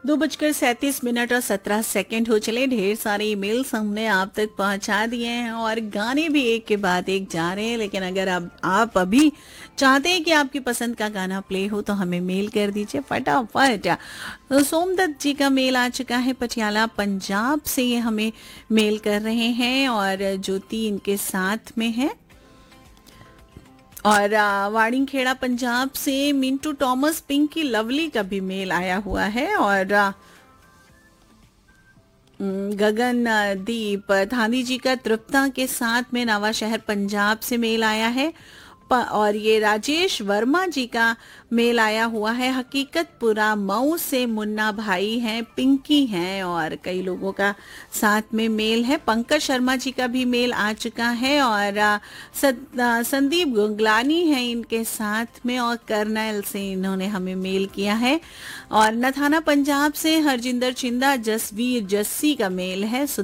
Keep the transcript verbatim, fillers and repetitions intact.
दो बजकर सैंतीस मिनट और सत्रह सेकंड हो चले। ढेर सारे ईमेल्स हमने आप तक पहुंचा दिए हैं और गाने भी एक के बाद एक जा रहे हैं। लेकिन अगर अब आप अभी चाहते हैं कि आपकी पसंद का गाना प्ले हो तो हमें मेल कर दीजिए फटाफट। तो सोमदत्त जी का मेल आ चुका है, पटियाला पंजाब से ये हमें मेल कर रहे हैं और ज्योति इनके साथ में है। और आ, वाड़ीखेड़ा पंजाब से मिंटू टॉमस पिंकी लवली का भी मेल आया हुआ है। और आ, गगन आ, दीप थानी जी का तृप्ता के साथ में नवा शहर पंजाब से मेल आया है। प, और ये राजेश वर्मा जी का मेल आया हुआ है। हकीकतपुरा मऊ से मुन्ना भाई हैं, पिंकी हैं और कई लोगों का साथ में मेल है। पंकज शर्मा जी का भी मेल आ चुका है और आ, सद, आ, संदीप गुंगलानी हैं इनके साथ में और कर्नल से इन्होंने हमें मेल किया है। और नथाना पंजाब से हरजिंदर चिंदा जसवीर जस्सी का मेल है।